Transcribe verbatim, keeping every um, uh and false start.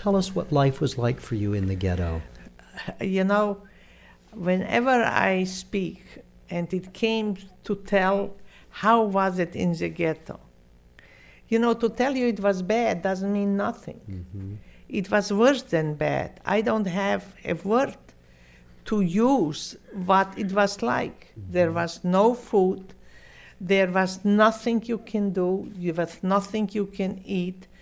tell us what life was like for you in the ghetto. You know, whenever I speak, and it came to tell how was it in the ghetto, you know, to tell you it was bad doesn't mean nothing. Mm-hmm. It was worse than bad. I don't have a word to use what it was like. Mm-hmm. There was no food. There was nothing you can do. There was nothing you can eat.